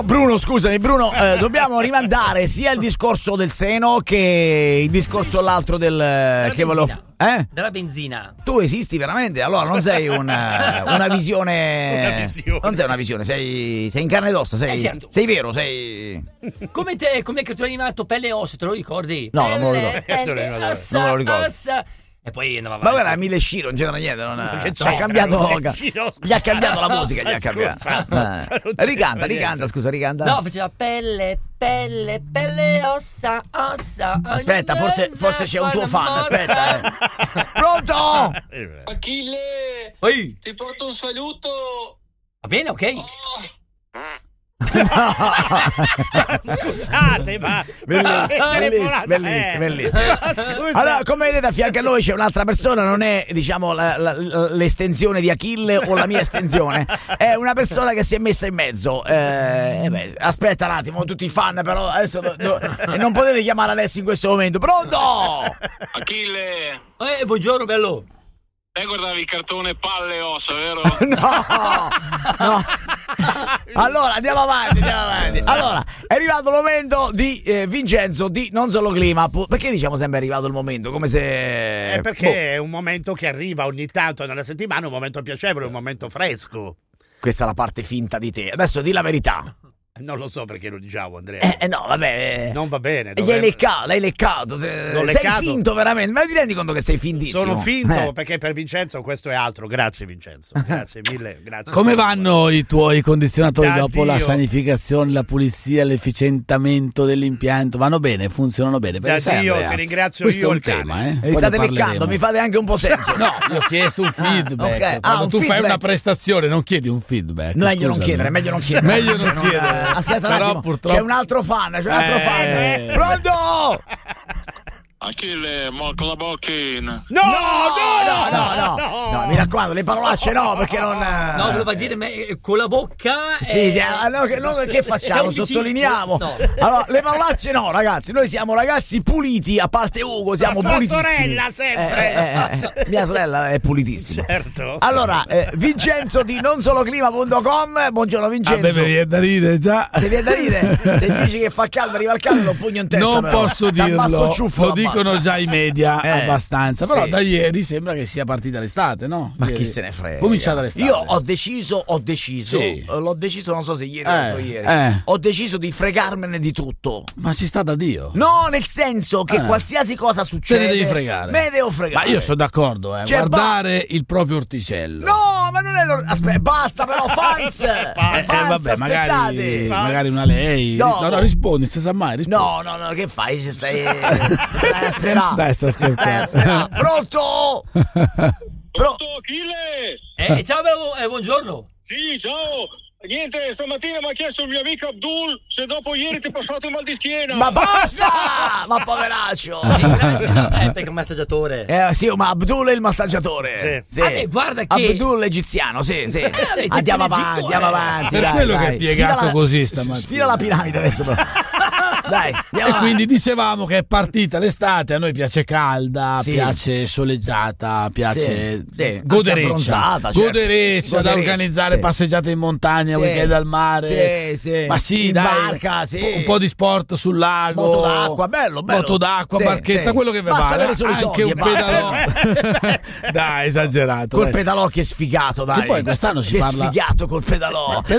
Bruno, scusami, dobbiamo rimandare sia il discorso del seno che il discorso l'altro del che volevo della benzina. Tu esisti veramente? Allora non sei una visione. Non sei una visione, sei in carne ed ossa, certo. Sei vero, sei. Come te, come che tu hai animato Pelle e Ossa, te lo ricordi? No, non me lo ricordo. Pelle, ossa, non me lo ricordo. Ossa. E poi andava Ma guarda, Mille Sciro, non c'era niente, ha cambiato. Gli ha cambiato la musica, gli ha cambiato. Ricanta, scusa. No, faceva pelle, ossa. Aspetta, forse c'è un tuo fan, aspetta. Pronto? Achille! Ehi. Ti porto un saluto! Va bene, ok? Scusate, ma bellissimo. Allora, come vedete, a fianco a noi c'è un'altra persona, non è, diciamo, l'estensione di Achille o la mia estensione, è una persona che si è messa in mezzo. Aspetta un attimo, tutti i fan, però adesso non potete chiamare adesso in questo momento. Pronto? Achille! Buongiorno, bello. Te guardavi il cartone Palle e Ossa, vero? No. Allora, andiamo avanti. Allora, è arrivato il momento di Vincenzo di Non Solo Clima. Perché diciamo sempre è arrivato il momento? Come se. Perché è un momento che arriva ogni tanto nella settimana, un momento piacevole, un momento fresco. Questa è la parte finta di te. Adesso di la verità. Non lo so perché lo diciamo, Andrea. No, vabbè. Non va bene. L'hai leccato. Sei finto veramente. Ma ti rendi conto che sei fintissimo? Sono finto perché per Vincenzo questo è altro. Grazie Vincenzo. Grazie mille. Grazie. Come vanno i tuoi condizionatori dopo la sanificazione, la pulizia, l'efficientamento dell'impianto? Vanno bene? Funzionano bene? Io ti ringrazio. Questo io è un il tema, Mi state leccando, mi fate anche un po' senso. No, io ho chiesto un feedback. Okay. Quando tu feedback. Fai una prestazione, non chiedi un feedback. Meglio non chiedere. Meglio non chiedere. Aspetta un Però attimo, purtroppo c'è un altro fan. Pronto? Achille, molto la bocchina. No, mi raccomando, le parolacce no, perché non. No, voleva dire con la bocca. Sì, che facciamo? Sottolineiamo. No. Allora, le parolacce no, ragazzi. Noi siamo ragazzi puliti, a parte Ugo, siamo pulitissimi. Mia sorella sempre. Mia sorella è pulitissima. Certo. Allora, Vincenzo di nonsoloclima.com. Buongiorno Vincenzo. Mi viene da ridere già. Ti viene da ridere? Se dici che fa caldo, arriva il caldo, lo pugno in testa. Non però. posso dirlo. Lo dicono già i media abbastanza. Però da ieri sembra che sia partita l'estate, no? Ma chi se ne frega? Cominciata l'estate. Io ho deciso. Sì. L'ho deciso, non so se ieri o l'altro ieri. Ho deciso di fregarmene di tutto. Ma si sta da Dio. No, nel senso che qualsiasi cosa succede, te ne devi fregare. Me ne devo fregare. Ma io sono d'accordo, guardare il proprio orticello. No, ma non è aspetta, basta però, fans. Vabbè, magari una lei. No, rispondi, se sa mai. No, che fai? Ci stai a sperare. Dai, sto scherzando. Pronto? Pronto, Achille? Ciao, buongiorno. Sì, ciao. Niente, stamattina mi ha chiesto il mio amico Abdul se dopo ieri ti è passato il mal di schiena. Ma basta! Ma poveraccio! Perché un massaggiatore. Sì, ma Abdul è il massaggiatore. Sì. Guarda che Abdul l'egiziano, sì. Andiamo avanti. Per quello che è piegato così stamattina. Sfila la piramide adesso. Dai, e quindi dicevamo che è partita l'estate, a noi piace calda, piace soleggiata, piace godereccia, da organizzare passeggiate in montagna, weekend al mare, ma in barca, un po' di sport sul lago, moto d'acqua, bello, moto d'acqua, barchetta, quello che vi va, anche un pedalò. Dai, esagerato. Col pedalò che è sfigato, dai. Che poi quest'anno si parla sfigato col pedalò.